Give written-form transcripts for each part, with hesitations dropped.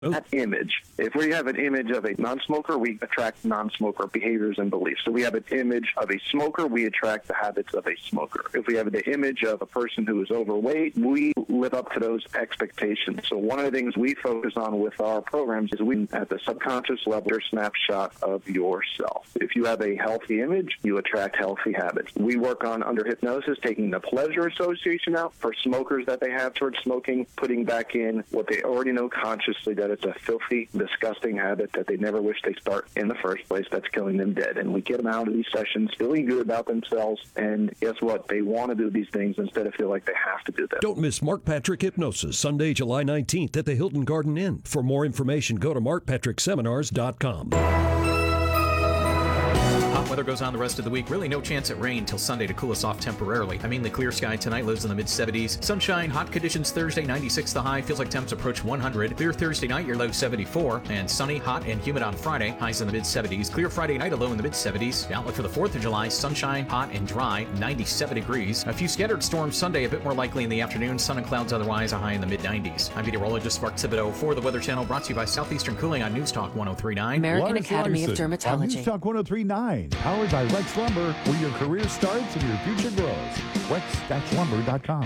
That image. If we have an image of a non-smoker, we attract non-smoker behaviors and beliefs. So we have an image of a smoker, we attract the habits of a smoker. If we have the image of a person who is overweight, we live up to those expectations. So one of the things we focus on with our programs is we, at the subconscious level, your snapshot of yourself. If you have a healthy image, you attract healthy habits. We work on, under hypnosis, taking the pleasure association out for smokers that they have towards smoking, putting back in what they already know consciously, that it's a filthy, disgusting habit that they never wish they start in the first place, that's killing them dead. And we get them out of these sessions feeling good about themselves, and guess what? They want to do these things instead of feel like they have to do them. Don't miss Mark Patrick Hypnosis, Sunday, July 19th at the Hilton Garden Inn. For more information, go to markpatrickseminars.com. Hot weather goes on the rest of the week. Really no chance at rain till Sunday to cool us off temporarily. I mean, the clear sky tonight, lows in the mid-70s. Sunshine, hot conditions Thursday, 96 the high. Feels like temps approach 100. Clear Thursday night, your low 74. And sunny, hot, and humid on Friday, highs in the mid-70s. Clear Friday night, a low in the mid-70s. The outlook for the 4th of July, sunshine, hot, and dry, 97 degrees. A few scattered storms Sunday, a bit more likely in the afternoon. Sun and clouds otherwise, a high in the mid-90s. I'm meteorologist Mark Thibodeau for the Weather Channel, brought to you by Southeastern Cooling on News Talk 103.9. American Academy of Dermatology. On News Talk 103.9, powered by Wex Lumber, where your career starts and your future grows. Wex-lumber.com.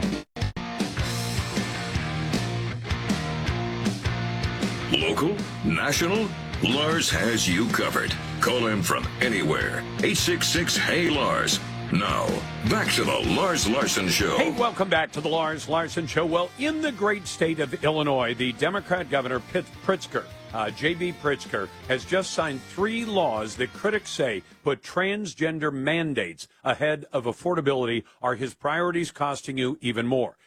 Local, national, Lars has you covered. Call him from anywhere. 866-HEY-LARS. Now, back to the Lars Larson Show. Hey, welcome back to the Lars Larson Show. Well, in the great state of Illinois, the Democrat Governor Pritzker, J.B. Pritzker, has just signed 3 laws that critics say put transgender mandates ahead of affordability. Are his priorities costing you even more?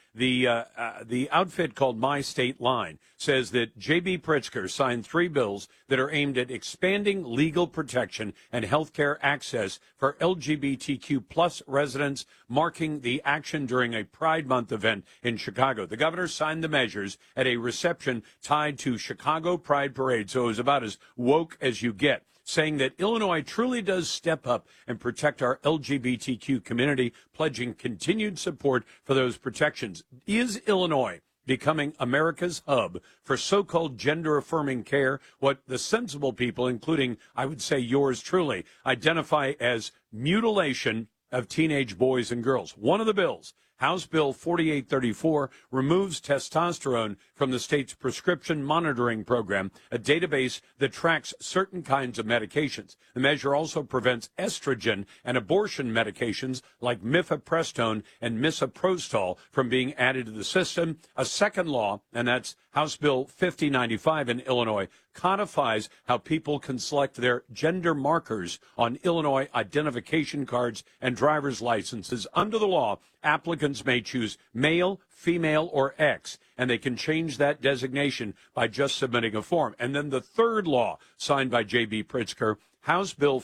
The outfit called My State Line says that J.B. Pritzker signed 3 bills that are aimed at expanding legal protection and health care access for LGBTQ plus residents, marking the action during a Pride Month event in Chicago. The governor signed the measures at a reception tied to Chicago Pride Parade, so it was about as woke as you get, saying that Illinois truly does step up and protect our LGBTQ community, pledging continued support for those protections. Is Illinois becoming America's hub for so-called gender-affirming care, what the sensible people, including, I would say yours truly, identify as mutilation of teenage boys and girls? One of the bills, House Bill 4834, removes testosterone from the state's prescription monitoring program, a database that tracks certain kinds of medications. The measure also prevents estrogen and abortion medications like mifepristone and misoprostol from being added to the system. A second law, and that's House Bill 5095 in Illinois, codifies how people can select their gender markers on Illinois identification cards and driver's licenses. Under the law, applicants may choose male, female, or X, and they can change that designation by just submitting a form. And then the third law, signed by J.B. Pritzker, House Bill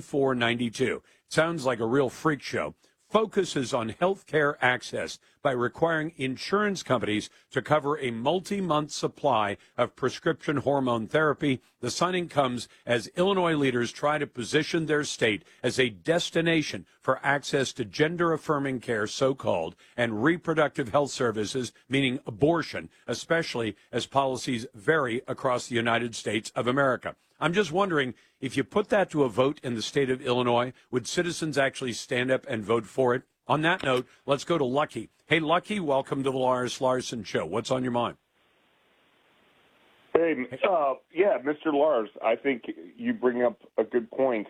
5492. Sounds like a real freak show. Focuses on health care access by requiring insurance companies to cover a multi-month supply of prescription hormone therapy. The signing comes as Illinois leaders try to position their state as a destination for access to gender-affirming care, so-called, and reproductive health services, meaning abortion, especially as policies vary across the United States of America. I'm just wondering, if you put that to a vote in the state of Illinois, would citizens actually stand up and vote for it? On that note, let's go to Lucky. Hey, Lucky, welcome to the Lars Larson Show. What's on your mind? Hey, yeah, Mr. Lars, I think you bring up a good point.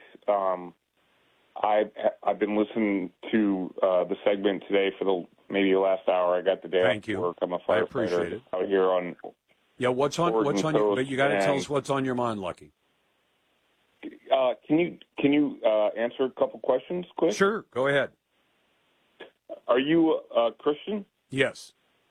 I've been listening to the segment today for maybe the last hour. I got the day Thank off you. work. I'm a I appreciate firefighter it. out here on. Yeah, what's on your, but you got to tell us what's on your mind, Lucky. Can you answer a couple questions quick? Sure, go ahead. Are you a Christian? Yes.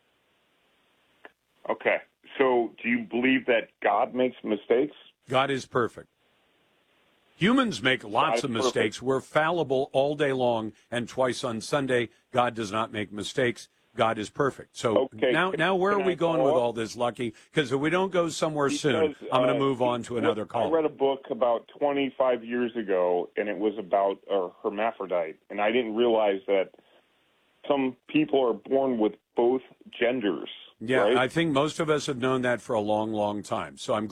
Okay. So do you believe that God makes mistakes? God is perfect. Humans make lots of mistakes. We're fallible all day long and twice on Sunday. God does not make mistakes. God is perfect. So okay. now where are we going with all this, Lucky? Because if we don't go somewhere soon, I'm going to move on to another call. I read a book about 25 years ago, and it was about a hermaphrodite. And I didn't realize that some people are born with both genders. Yeah, right? I think most of us have known that for a long, long time. So I'm